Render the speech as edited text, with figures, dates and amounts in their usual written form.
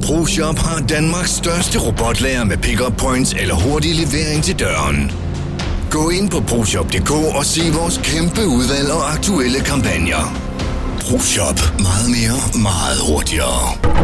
ProShop har Danmarks største robotlager med pick-up points eller hurtig levering til døren. Gå ind på ProShop.dk og se vores kæmpe udvalg og aktuelle kampagner. ProShop. Meget mere, meget hurtigere.